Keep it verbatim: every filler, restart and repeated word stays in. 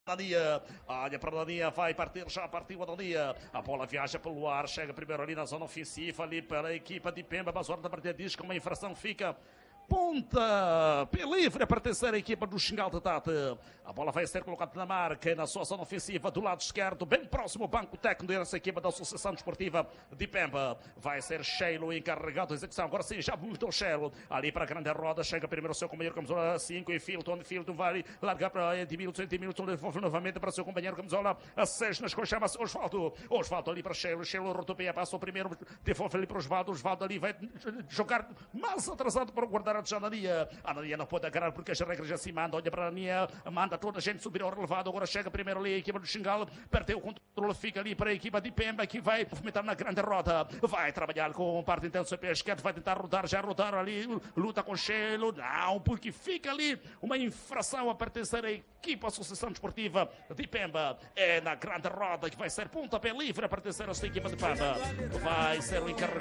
Dania, olha para a Dania, vai partir, já partiu a Dania, a bola viaja pelo ar, chega primeiro ali na zona ofensiva, ali para a equipa de Pemba, mas a hora da partida diz que uma infração fica ponta, pé livre a pertencer à equipa do Xingal de Tate. A bola vai ser colocada na marca, na sua zona ofensiva, do lado esquerdo, bem próximo ao banco técnico dessa equipa da Associação Desportiva de Pemba. Vai ser Sheilo encarregado da execução. Agora sim, já muito o Sheilo. Ali para a grande roda, chega primeiro o seu companheiro camisola cinco e Filton. Filton vai largar para Edmilson. Edmilson devolve novamente para o seu companheiro camisola a seis nas coxas, chama-se Osvaldo. Osvaldo ali para Sheilo. Sheilo rodopeia, passa o primeiro, devolve ali para Osvaldo. Osvaldo ali vai jogar mais atrasado para guardar a Dania. A Dania não pode agarrar porque as regras já se mandam. Olha para a Dania, manda toda a gente subir ao relevado. Agora chega primeiro ali a equipa do Xingal, perdeu o controle, fica ali para a equipa de Pemba que vai movimentar na grande roda. Vai trabalhar com parte intensa pé esquerdo, vai tentar rodar, já rodar ali, luta com Sheilo. Não, porque fica ali uma infração a pertencer à equipa Associação Desportiva de Pemba. É na grande roda que vai ser pontapé livre a pertencer a esta equipa de Pemba. Vai ser o encarregado.